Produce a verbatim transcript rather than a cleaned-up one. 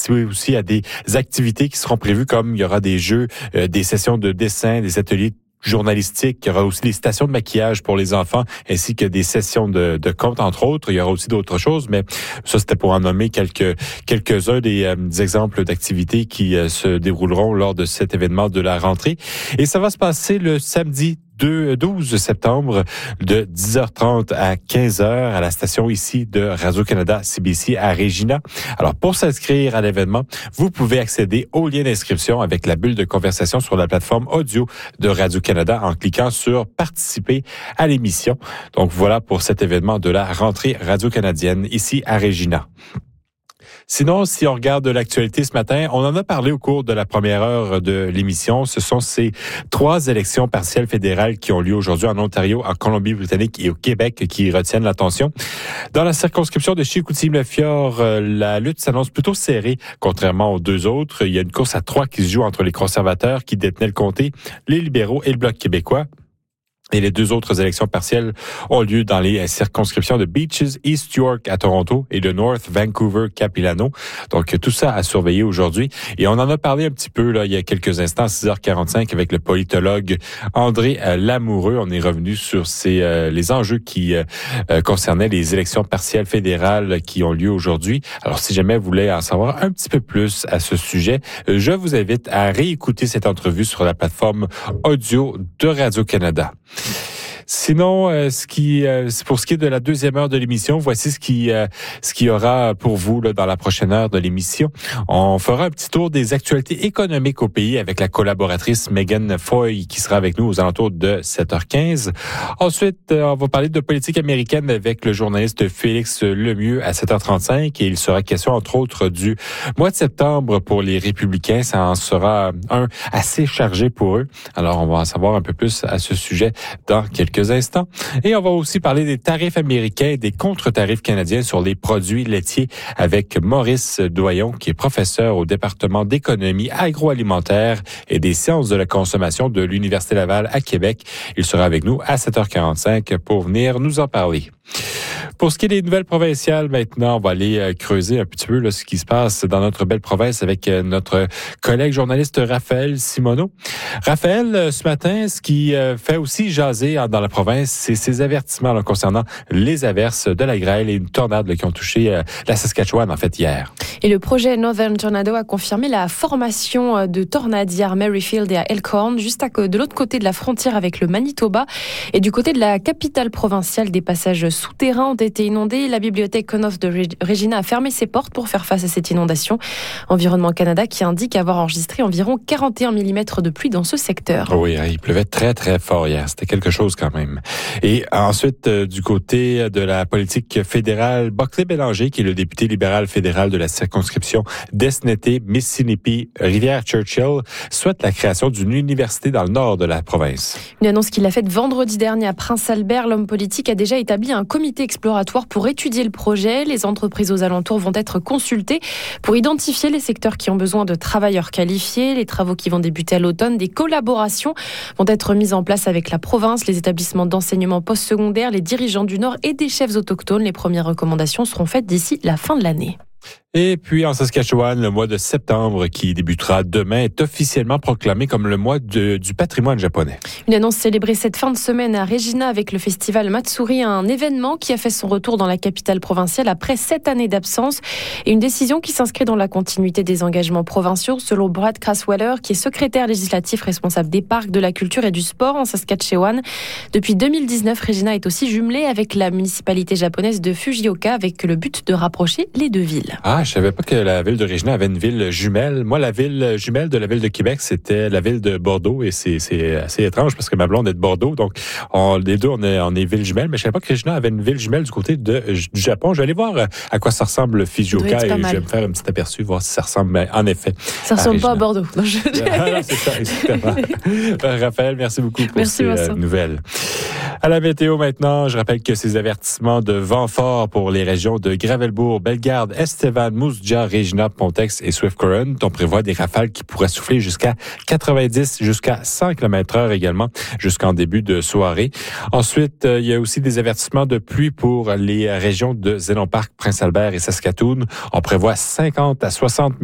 participer aussi à des activités qui seront prévues, comme il y aura des jeux, euh, des sessions de dessin, des ateliers journalistique. Il y aura aussi des stations de maquillage pour les enfants, ainsi que des sessions de, de contes, entre autres. Il y aura aussi d'autres choses, mais ça, c'était pour en nommer quelques, quelques-uns des, euh, des exemples d'activités qui euh, se dérouleront lors de cet événement de la rentrée. Et ça va se passer le samedi douze septembre de dix heures trente à quinze heures à la station ici de Radio-Canada C B C à Regina. Alors, pour s'inscrire à l'événement, vous pouvez accéder au lien d'inscription avec la bulle de conversation sur la plateforme audio de Radio-Canada en cliquant sur « Participer à l'émission ». Donc, voilà pour cet événement de la rentrée radio-canadienne ici à Regina. Sinon, si on regarde l'actualité ce matin, on en a parlé au cours de la première heure de l'émission. Ce sont ces trois élections partielles fédérales qui ont lieu aujourd'hui en Ontario, en Colombie-Britannique et au Québec qui retiennent l'attention. Dans la circonscription de Chicoutimi-Le-Fjord, la lutte s'annonce plutôt serrée, contrairement aux deux autres. Il y a une course à trois qui se joue entre les conservateurs qui détenaient le comté, les libéraux et le Bloc québécois. Et les deux autres élections partielles ont lieu dans les circonscriptions de Beaches, East York à Toronto et de North Vancouver-Capilano. Donc, tout ça à surveiller aujourd'hui. Et on en a parlé un petit peu là il y a quelques instants, à six heures quarante-cinq, avec le politologue André Lamoureux. On est revenu sur ces, euh, les enjeux qui euh, concernaient les élections partielles fédérales qui ont lieu aujourd'hui. Alors, si jamais vous voulez en savoir un petit peu plus à ce sujet, je vous invite à réécouter cette entrevue sur la plateforme audio de Radio-Canada. Sinon, euh, ce qui, euh, pour ce qui est de la deuxième heure de l'émission, voici ce qui, euh, ce qu'il y aura pour vous là, dans la prochaine heure de l'émission. On fera un petit tour des actualités économiques au pays avec la collaboratrice Megan Foy qui sera avec nous aux alentours de sept heures quinze. Ensuite, euh, on va parler de politique américaine avec le journaliste Félix Lemieux à sept heures trente-cinq et il sera question entre autres du mois de septembre pour les républicains. Ça en sera un assez chargé pour eux. Alors, on va en savoir un peu plus à ce sujet dans quelques instants. Et on va aussi parler des tarifs américains et des contre-tarifs canadiens sur les produits laitiers avec Maurice Doyon, qui est professeur au département d'économie agroalimentaire et des sciences de la consommation de l'Université Laval à Québec. Il sera avec nous à sept heures quarante-cinq pour venir nous en parler. Pour ce qui est des nouvelles provinciales, maintenant, on va aller creuser un petit peu là, ce qui se passe dans notre belle province avec notre collègue journaliste Raphaël Simoneau. Raphaël, ce matin, ce qui fait aussi jaser dans la province, c'est ces avertissements là, concernant les averses de la grêle et une tornade là, qui ont touché la Saskatchewan, en fait, hier. Et le projet Northern Tornado a confirmé la formation de tornades hier à Merrifield et à Elkhorn, juste à, de l'autre côté de la frontière avec le Manitoba. Et du côté de la capitale provinciale, des passages souterrains ont été inondés. La bibliothèque Conov de Regina a fermé ses portes pour faire face à cette inondation. Environnement Canada qui indique avoir enregistré environ quarante et un millimètres de pluie dans ce secteur. Oui, il pleuvait très, très fort hier. C'était quelque chose quand même. Et ensuite, euh, du côté de la politique fédérale, Buckley Bélanger, qui est le député libéral fédéral de la circonscription d'Esneté, Mississippi, Rivière-Churchill, souhaite la création d'une université dans le nord de la province. Une annonce qu'il a faite vendredi dernier à Prince-Albert. L'homme politique a déjà établi un comité exploratoire pour étudier le projet. Les entreprises aux alentours vont être consultées pour identifier les secteurs qui ont besoin de travailleurs qualifiés. Les travaux qui vont débuter à l'automne, des collaborations vont être mises en place avec la province, les établissements d'enseignement postsecondaire, les dirigeants du Nord et des chefs autochtones. Les premières recommandations seront faites d'ici la fin de l'année. Et puis en Saskatchewan, le mois de septembre qui débutera demain est officiellement proclamé comme le mois de, du patrimoine japonais. Une annonce célébrée cette fin de semaine à Regina avec le festival Matsuri, un événement qui a fait son retour dans la capitale provinciale après sept années d'absence et une décision qui s'inscrit dans la continuité des engagements provinciaux selon Brad Crasweller, qui est secrétaire législatif responsable des parcs, de la culture et du sport en Saskatchewan. Depuis deux mille dix-neuf, Regina est aussi jumelée avec la municipalité japonaise de Fujioka avec le but de rapprocher les deux villes. Ah, je savais pas que la ville de Regina avait une ville jumelle. Moi, la ville jumelle de la ville de Québec, c'était la ville de Bordeaux. Et c'est, c'est assez étrange parce que ma blonde est de Bordeaux. Donc, on, les deux, on est, on est ville jumelle. Mais je savais pas que Regina avait une ville jumelle du côté de, du Japon. Je vais aller voir à quoi ça ressemble Fujioka et je vais me faire un petit aperçu, voir si ça ressemble. Mais en effet. Ça ressemble pas à Bordeaux. Non, je... ah, non, c'est ça, exactement. Raphaël, merci beaucoup pour merci, ces Vincent. nouvelles. À la météo maintenant, je rappelle que ces avertissements de vent fort pour les régions de Gravelbourg, Bellegarde, Estevan, Moose Jaw, Regina, Pontex et Swift Current. On prévoit des rafales qui pourraient souffler jusqu'à quatre-vingt-dix, jusqu'à cent kilomètres heure également, jusqu'en début de soirée. Ensuite, euh, il y a aussi des avertissements de pluie pour les régions de Zénon Park, Prince-Albert et Saskatoon. On prévoit cinquante à soixante